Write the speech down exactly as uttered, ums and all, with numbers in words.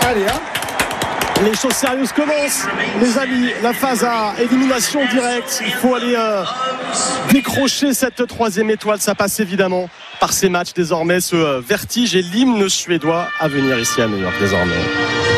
Allez, hein. Les choses sérieuses commencent, les amis. La phase à élimination directe. Il faut aller euh, décrocher cette troisième étoile. Ça passe évidemment par ces matchs désormais, ce euh, vertige et l'hymne suédois à venir ici à New York désormais.